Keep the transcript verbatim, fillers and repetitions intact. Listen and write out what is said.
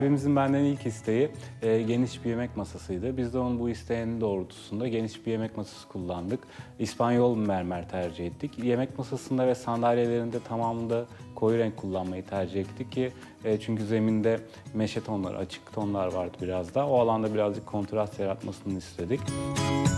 Hepimizin benden ilk isteği e, geniş bir yemek masasıydı. Biz de onun bu isteğinin doğrultusunda geniş bir yemek masası kullandık. İspanyol mermer tercih ettik. Yemek masasında ve sandalyelerinde tamamında koyu renk kullanmayı tercih ettik ki e, çünkü zeminde meşe tonları, açık tonlar vardı biraz da. O alanda birazcık kontrast yaratmasını istedik.